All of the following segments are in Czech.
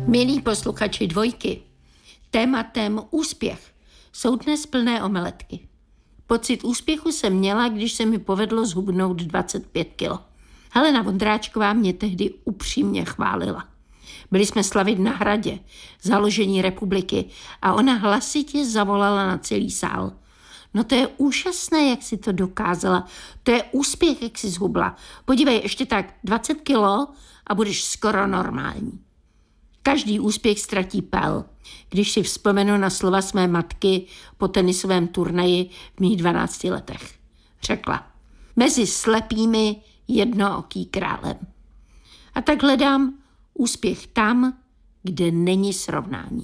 Milí posluchači Dvojky, tématem úspěch jsou dnes plné omeletky. Pocit úspěchu jsem měla, když se mi povedlo zhubnout 25 kilo. Helena Vondráčková mě tehdy upřímně chválila. Byli jsme slavit na Hradě, založení republiky, a ona hlasitě zavolala na celý sál. No to je úžasné, jak si to dokázala. To je úspěch, jak si zhubla. Podívej, ještě tak 20 kilo a budeš skoro normální. Každý úspěch ztratí pel. Když si vzpomenu na slova své matky po tenisovém turnaji v mých 12 letech. Řekla, mezi slepými jednooký králem. A tak hledám úspěch tam, kde není srovnání.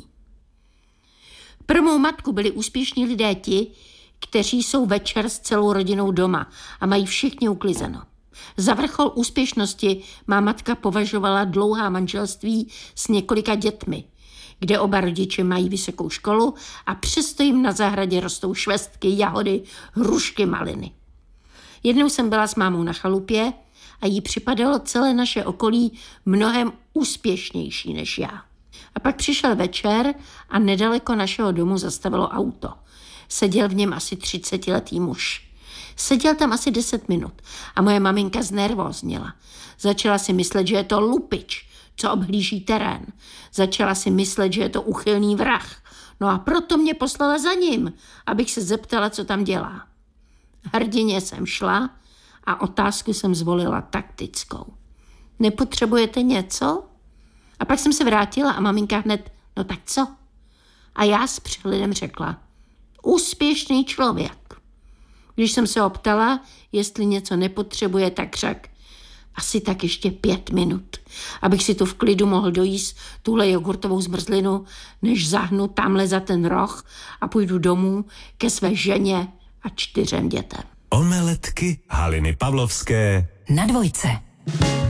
Pro mou matku byli úspěšní lidé ti, kteří jsou večer s celou rodinou doma a mají všichni uklizeno. Za vrchol úspěšnosti má matka považovala dlouhá manželství s několika dětmi, kde oba rodiče mají vysokou školu a přesto jim na zahradě rostou švestky, jahody, hrušky, maliny. Jednou jsem byla s mámou na chalupě a jí připadalo celé naše okolí mnohem úspěšnější než já. A pak přišel večer a nedaleko našeho domu zastavilo auto. Seděl v něm asi 30letý muž. Seděl tam asi 10 minut a moje maminka znervózněla. Začala si myslet, že je to lupič, co obhlíží terén. Začala si myslet, že je to úchylný vrah. No a proto mě poslala za ním, abych se zeptala, co tam dělá. Hrdině jsem šla a otázku jsem zvolila taktickou. Nepotřebujete něco? A pak jsem se vrátila a maminka hned, no tak co? A já s přehledem řekla, úspěšný člověk. Když jsem se ho ptala, jestli něco nepotřebuje, tak řekl, asi tak ještě 5 minut, abych si tu v klidu mohl dojíst tuhle jogurtovou zmrzlinu, než zahnu tamhle za ten roh a půjdu domů ke své ženě a 4 dětem. Omeletky Haliny Pavlovské na Dvojce.